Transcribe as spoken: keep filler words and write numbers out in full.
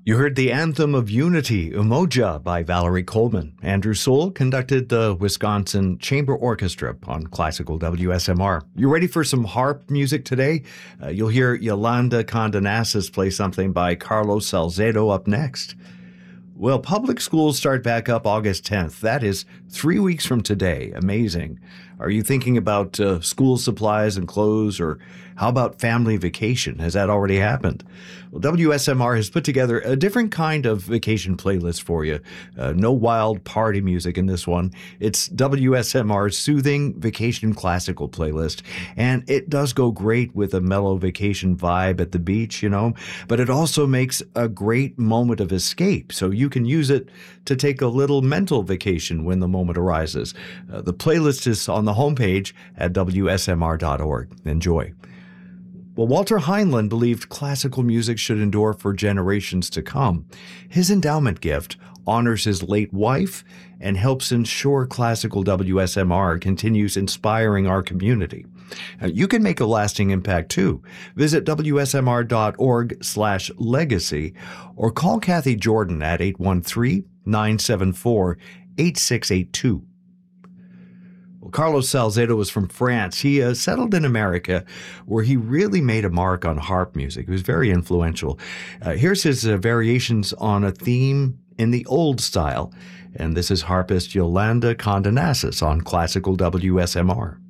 You heard the Anthem of Unity, Umoja, by Valerie Coleman. Andrew Soule conducted the Wisconsin Chamber Orchestra on Classical W S M R. You ready for some harp music today? Uh, you'll hear Yolanda Condonasis play something by Carlos Salcedo up next. Well, public schools start back up August tenth. That is three weeks from today. Amazing. Are you thinking about uh, school supplies and clothes, or how about family vacation? Has that already happened? Well, W S M R has put together a different kind of vacation playlist for you. Uh, no wild party music in this one. It's W S M R's soothing vacation classical playlist, and it does go great with a mellow vacation vibe at the beach, you know, but it also makes a great moment of escape, so you can use it to take a little mental vacation when the moment arises. Uh, the playlist is on the homepage at W S M R dot org. Enjoy. Well, Walter Heinlein believed classical music should endure for generations to come. His endowment gift honors his late wife and helps ensure classical W S M R continues inspiring our community. Now, you can make a lasting impact too. Visit W S M R dot org slash legacy or call Kathy Jordan at eight one three, nine seven four, eight six eight two. Well, Carlos Salcedo was from France. He uh, settled in America, where he really made a mark on harp music. He was very influential. Uh, here's his uh, variations on a theme in the old style. And this is harpist Yolanda Condonasis on Classical W S M R.